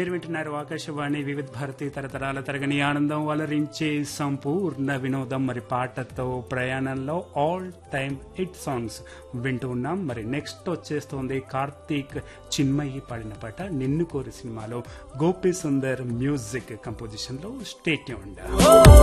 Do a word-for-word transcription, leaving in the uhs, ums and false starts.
మీరు వింటున్నారు ఆకాశవాణి వివిధ భారతి తరతరాల తరగని ఆనందం వలరించే సంపూర్ణ వినోదం. మరి పాటతో ప్రయాణంలో ఆల్ టైమ్ హిట్ సాంగ్స్ వింటూ ఉన్నాం. మరి నెక్స్ట్ వచ్చేస్తోంది కార్తీక్ చిన్మయి పాడిన పాట నిన్ను కోరి సినిమాలో గోపి సుందర్ మ్యూజిక్ కంపోజిషన్ లో. Stay tuned.